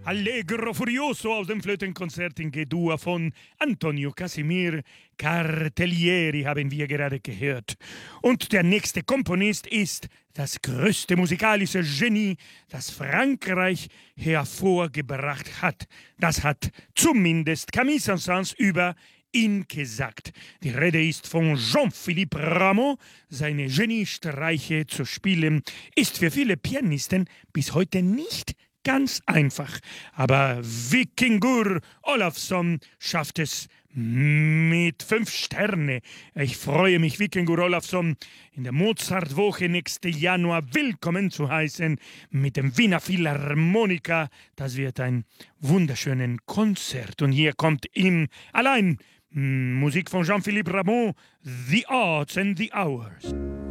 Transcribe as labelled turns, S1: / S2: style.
S1: Allegro Furioso aus dem Flötenkonzert in G-Dur von Antonio Casimir Cartellieri haben wir gerade gehört. Und der nächste Komponist ist das größte musikalische Genie, das Frankreich hervorgebracht hat. Das hat zumindest Camille Saint-Saëns über ihn gesagt. Die Rede ist von Jean-Philippe Rameau. Seine Geniestreiche zu spielen ist für viele Pianisten bis heute nicht ganz einfach. Aber Víkingur Ólafsson schafft es mit 5 Sterne. Ich freue mich, Víkingur Ólafsson in der Mozartwoche nächsten Januar willkommen zu heißen mit dem Wiener Philharmoniker. Das wird ein wunderschönes Konzert. Und hier kommt ihm allein Musik von Jean-Philippe Rameau, The Arts and the Hours.